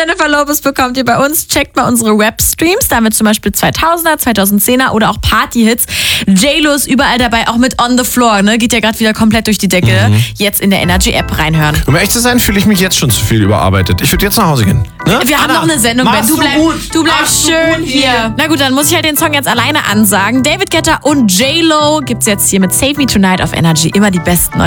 Jennifer Lopez bekommt ihr bei uns. Checkt mal unsere Webstreams, damit zum Beispiel 2000er, 2010er oder auch Partyhits. J-Lo ist überall dabei, auch mit On the Floor, ne? Geht ja gerade wieder komplett durch die Decke. Jetzt in der Energy-App reinhören. Um ehrlich zu sein, fühle ich mich jetzt schon zu viel überarbeitet. Ich würde jetzt nach Hause gehen. Ne? Wir haben noch eine Sendung, Ben. Du bleibst schön hier. Na gut, dann muss ich halt den Song jetzt alleine ansagen. David Guetta und J-Lo gibt's jetzt hier mit Save Me Tonight auf Energy. Immer die besten